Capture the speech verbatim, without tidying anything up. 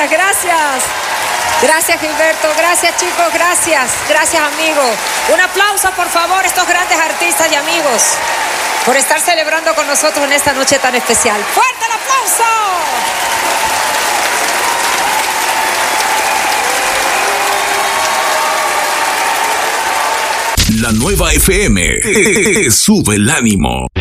gracias, gracias. Gracias, Gilberto. Gracias, chicos. Gracias. Gracias, amigos. Un aplauso, por favor, a estos grandes artistas y amigos por estar celebrando con nosotros en esta noche tan especial. ¡Fuerte el aplauso! La nueva F M te sube el ánimo.